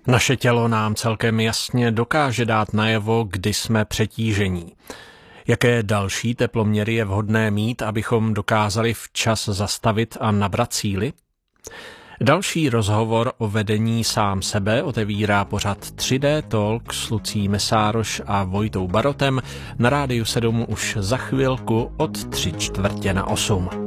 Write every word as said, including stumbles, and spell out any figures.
Naše tělo nám celkem jasně dokáže dát najevo, kdy jsme přetížení. Jaké další teploměry je vhodné mít, abychom dokázali včas zastavit a nabrat síly? Další rozhovor o vedení sám sebe otevírá pořad tři dé Talk s Lucí Mesároš a Vojtou Barotem na Rádiu sedm už za chvilku od tři čtvrtě na osm.